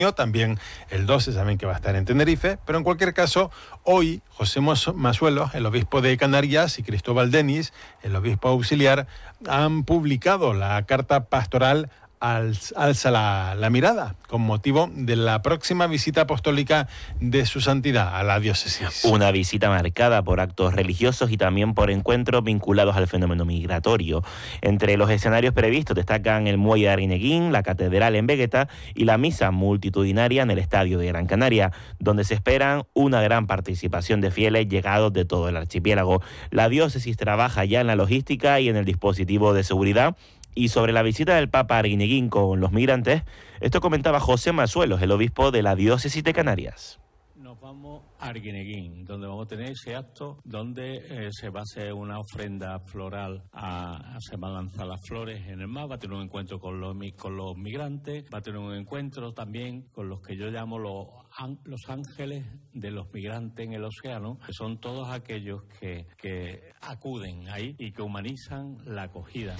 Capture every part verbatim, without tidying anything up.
También el doce saben que va a estar en Tenerife, pero en cualquier caso, hoy José Masuelos, el obispo de Canarias, y Cristóbal Denis, el obispo auxiliar, han publicado la carta pastoral Alza la, la mirada, con motivo de la próxima visita apostólica de su santidad a la diócesis. Una visita marcada por actos religiosos y también por encuentros vinculados al fenómeno migratorio. Entre los escenarios previstos destacan el muelle de Arguineguín, la catedral en Vegeta y la misa multitudinaria en el estadio de Gran Canaria, donde se esperan una gran participación de fieles llegados de todo el archipiélago. La diócesis trabaja ya en la logística y en el dispositivo de seguridad. Y sobre la visita del Papa a Arguineguín con los migrantes, esto comentaba José Masuelos, el obispo de la diócesis de Canarias. Nos vamos a Arguineguín, donde vamos a tener ese acto donde eh, se va a hacer una ofrenda floral, a, a, se van a lanzar las flores en el mar, va a tener un encuentro con los, con los migrantes, va a tener un encuentro también con los que yo llamo los, los ángeles de los migrantes en el océano, que son todos aquellos que, que acuden ahí y que humanizan la acogida.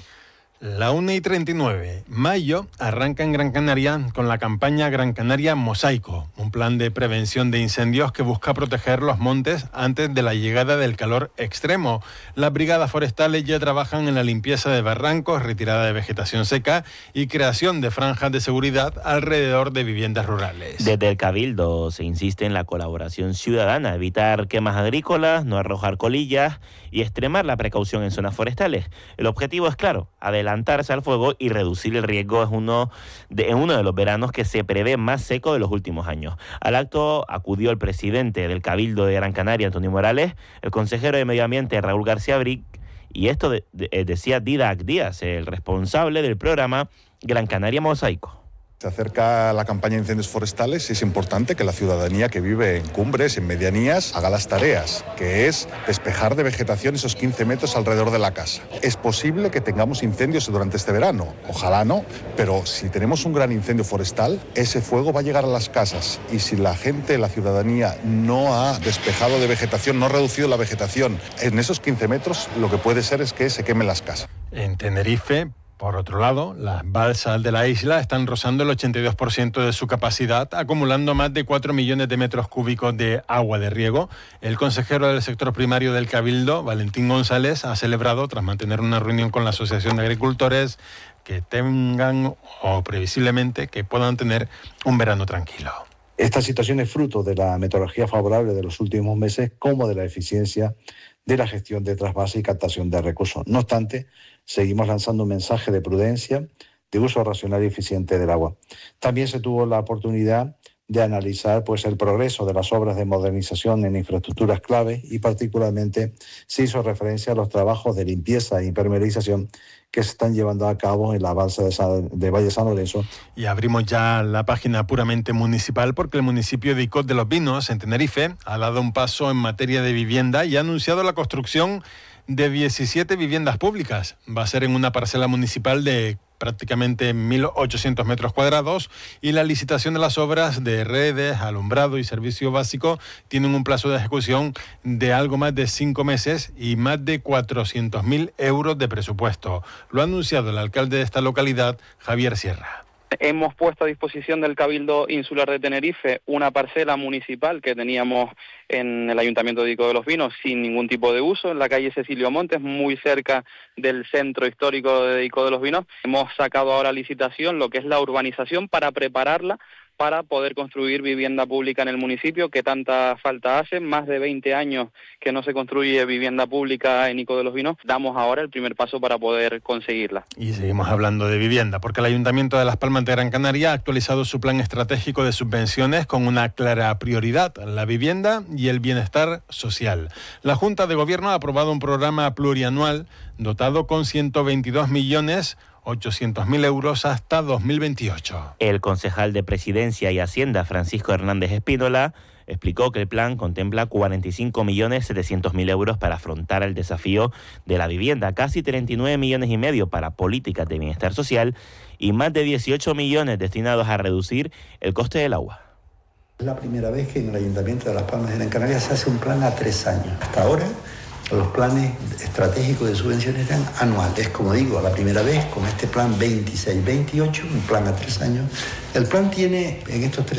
La una y treinta y nueve. Mayo arranca en Gran Canaria con la campaña Gran Canaria Mosaico, un plan de prevención de incendios que busca proteger los montes antes de la llegada del calor extremo. Las brigadas forestales ya trabajan en la limpieza de barrancos, retirada de vegetación seca y creación de franjas de seguridad alrededor de viviendas rurales. Desde el Cabildo se insiste en la colaboración ciudadana, evitar quemas agrícolas, no arrojar colillas y extremar la precaución en zonas forestales. El objetivo es claro, adelantarse al fuego y reducir el riesgo es uno de, en uno de los veranos que se prevé más seco de los últimos años. Al acto acudió el presidente del Cabildo de Gran Canaria, Antonio Morales, el consejero de Medio Ambiente, Raúl García Bric, y esto de, de, decía Didac Díaz, el responsable del programa Gran Canaria Mosaico. Se acerca la campaña de incendios forestales y es importante que la ciudadanía que vive en cumbres, en medianías, haga las tareas, que es despejar de vegetación esos quince metros alrededor de la casa. Es posible que tengamos incendios durante este verano, ojalá no, pero si tenemos un gran incendio forestal, ese fuego va a llegar a las casas y si la gente, la ciudadanía, no ha despejado de vegetación, no ha reducido la vegetación en esos quince metros, lo que puede ser es que se quemen las casas. En Tenerife, por otro lado, las balsas de la isla están rozando el ochenta y dos por ciento de su capacidad, acumulando más de cuatro millones de metros cúbicos de agua de riego. El consejero del sector primario del Cabildo, Valentín González, ha celebrado, tras mantener una reunión con la Asociación de Agricultores, que tengan, o previsiblemente, que puedan tener un verano tranquilo. Esta situación es fruto de la meteorología favorable de los últimos meses, como de la eficiencia de la gestión de trasvase y captación de recursos. No obstante, seguimos lanzando un mensaje de prudencia, de uso racional y eficiente del agua. También se tuvo la oportunidad de analizar pues, el progreso de las obras de modernización en infraestructuras clave y particularmente se hizo referencia a los trabajos de limpieza e impermeabilización que se están llevando a cabo en la balsa de, San, de Valle San Lorenzo. Y abrimos ya la página puramente municipal porque el municipio de Icod de los Vinos, en Tenerife, ha dado un paso en materia de vivienda y ha anunciado la construcción de diecisiete viviendas públicas. Va a ser en una parcela municipal de prácticamente mil ochocientos metros cuadrados y la licitación de las obras de redes, alumbrado y servicio básico tienen un plazo de ejecución de algo más de cinco meses y más de cuatrocientos mil euros de presupuesto. Lo ha anunciado el alcalde de esta localidad, Javier Sierra. Hemos puesto a disposición del Cabildo Insular de Tenerife una parcela municipal que teníamos en el Ayuntamiento de Icod de los Vinos sin ningún tipo de uso, en la calle Cecilio Montes, muy cerca del centro histórico de Icod de los Vinos. Hemos sacado ahora a licitación lo que es la urbanización para prepararla para poder construir vivienda pública en el municipio, que tanta falta hace. Más de veinte años que no se construye vivienda pública en Icod de los Vinos. Damos ahora el primer paso para poder conseguirla. Y seguimos hablando de vivienda, porque el Ayuntamiento de Las Palmas de Gran Canaria ha actualizado su plan estratégico de subvenciones con una clara prioridad, la vivienda y el bienestar social. La Junta de Gobierno ha aprobado un programa plurianual dotado con ciento veintidós millones ochocientos mil euros hasta dos mil veintiocho. El concejal de Presidencia y Hacienda, Francisco Hernández Espínola, explicó que el plan contempla cuarenta y cinco millones setecientos mil euros para afrontar el desafío de la vivienda, casi treinta y nueve millones y medio para políticas de bienestar social y más de dieciocho millones destinados a reducir el coste del agua. Es la primera vez que en el Ayuntamiento de Las Palmas de Gran Canaria se hace un plan a tres años. Hasta ahora los planes estratégicos de subvenciones eran anuales, como digo, la primera vez con este plan veintiséis veintiocho, un plan a tres años. El plan tiene en estos tres